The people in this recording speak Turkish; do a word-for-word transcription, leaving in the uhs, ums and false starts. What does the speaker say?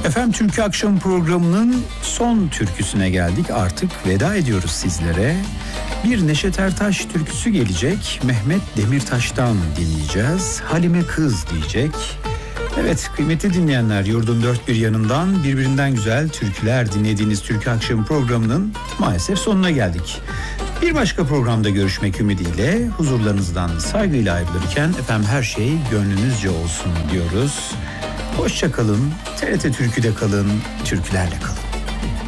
Efendim Türkü Akşam programının son türküsüne geldik. Artık veda ediyoruz sizlere. Bir Neşet Ertaş türküsü gelecek. Mehmet Demirtaş'tan dinleyeceğiz. Halime Kız diyecek. Evet kıymetli dinleyenler, yurdun dört bir yanından birbirinden güzel türküler dinlediğiniz Türkü Akşam programının maalesef sonuna geldik. Bir başka programda görüşmek ümidiyle huzurlarınızdan saygıyla ayrılırken efendim her şey gönlünüzce olsun diyoruz. Hoşça kalın, T R T Türkü'de kalın, türkülerle kalın.